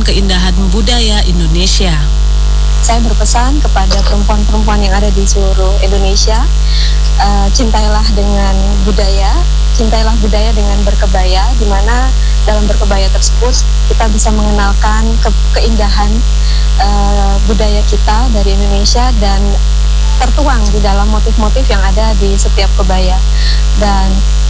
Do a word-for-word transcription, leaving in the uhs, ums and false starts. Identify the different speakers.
Speaker 1: keindahan budaya Indonesia.
Speaker 2: Saya berpesan kepada perempuan-perempuan yang ada di seluruh Indonesia, uh, cintailah dengan budaya, cintailah budaya dengan berkebaya, di mana dalam berkebaya tersebut kita bisa mengenalkan ke keindahan uh, budaya kita dari Indonesia dan tertuang di dalam motif-motif yang ada di setiap kebaya. Dan